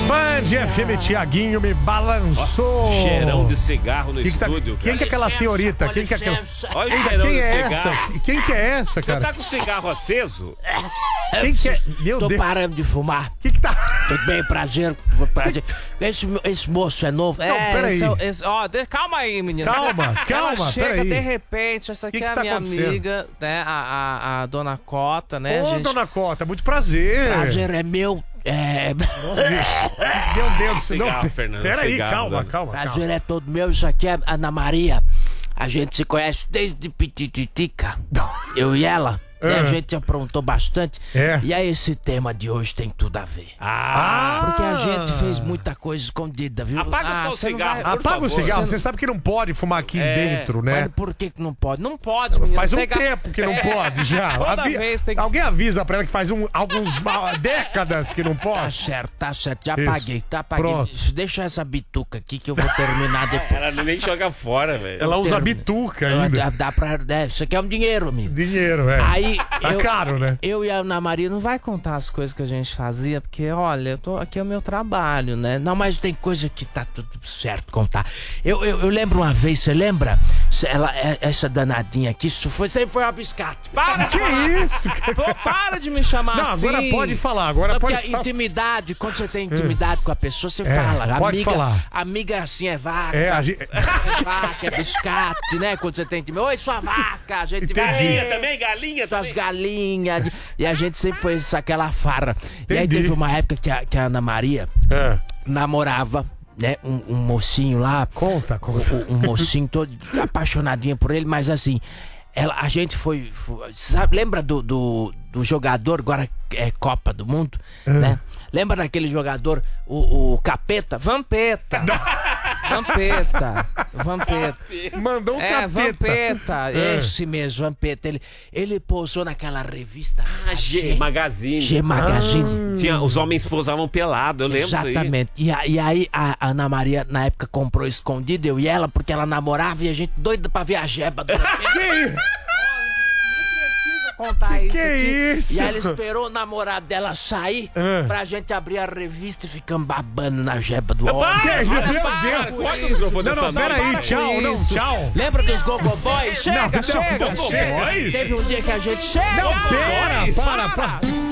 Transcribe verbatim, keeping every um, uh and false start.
Band F M, Tiaguinho me balançou. Nossa, cheirão de cigarro no que que tá, estúdio. Quem que é aquela senhorita? Quem que é aquela... Olha o Quem, cheirão quem de é cigarro. essa? Quem que é essa, Você cara? tá com o cigarro aceso? Quem que é? Meu Tô Deus. parando de fumar. Que que tá... Tudo bem, prazer. prazer. Esse, esse moço é novo. Não, peraí. esse, esse, ó, de- calma aí, menina. Calma, calma, Ela chega peraí. de repente, essa aqui Que é que a tá minha acontecendo? amiga, né? A, a, a dona Cota, né, Ô, gente? dona Cota, muito prazer. Prazer é meu. É... Nossa, bicho. Meu Deus do céu. Cigarro, Não, Fernando, peraí, cigarro, calma, Dani. calma, calma. Prazer é todo meu. Isso aqui é Ana Maria. A gente se conhece desde Pititica. Eu e ela. né, a gente aprontou bastante. É. E aí esse tema de hoje tem tudo a ver. Ah! Porque a gente fez muita coisa escondida, viu? Apaga Ah, só o você não cigarro, vai- por Apaga o favor. cigarro, você sabe que não pode fumar aqui É, dentro, né? Mas por que que não pode? Não Não pode, menina. Faz um Pega- tempo que não É. pode já. Toda Avi- vez tem que- Alguém avisa pra ela que faz um, alguns ma- décadas que não Tá pode. certo, tá certo. Já Isso. apaguei, tá apaguei. Pronto. Deixa essa bituca aqui que eu vou terminar depois. Ela nem joga fora, velho. Ela usa termino. bituca Dá, ainda. dá pra. né, Isso aqui é um dinheiro, amigo. Dinheiro, é. Aí. Tá eu, caro, né? Eu e a Ana Maria não Não vai contar as coisas que a gente fazia, porque, olha, eu tô, aqui é o meu trabalho, né? Não, mas tem coisa que tá tudo certo contar. Eu, eu, eu lembro uma vez, você lembra? Ela, é- essa danadinha aqui, isso foi, sempre foi uma biscate. Para! Que isso? Pô, para de me chamar Não, assim. agora pode falar, agora Não, pode porque a falar. intimidade, quando você tem intimidade com a pessoa, você É, fala. pode amiga, falar. Amiga assim é vaca. É, a gente... É vaca, é biscate, né? Quando você tem intimidade. Oi, sua vaca, a gente vai. Galinha também, galinha Suas também. galinhas. E a gente sempre foi isso, aquela farra. E aí Entendi. teve uma época que a, que a Ana Maria É. namorava, né? Um, um mocinho lá. Conta, conta. Um, um mocinho todo apaixonadinho por ele, mas assim. Ela, a gente foi. foi- sabe, lembra do, do, do jogador, agora é Copa do Mundo, né? Lembra daquele jogador, o, o Capeta? Vampeta. Vampeta. Vampeta. Mandou um É, capeta. Vampeta. É. Esse mesmo, Vampeta. Ele, ele pousou naquela revista. Ah, G Magazine. G Magazine. Tinha, os homens pousavam pelado, eu lembro disso aí. Exatamente. E, a- e aí a Ana Maria, na época, comprou escondido, eu e ela, porque ela namorava e a gente doida pra ver a jeba do Que, Contar isso que aqui. isso? E aí ela esperou o namorado dela sair Ah. pra gente abrir a revista e ficamos babando na jeba do homem. Que, meu Para, Deus. corta o microfone Não, dessa não, merda. peraí, para tchau, com não, isso. tchau. Lembra dos Gogo Boys? Chega, Não, não, chega, não, chega. Boys? Teve um dia que a gente chega. Não, pera, para, para.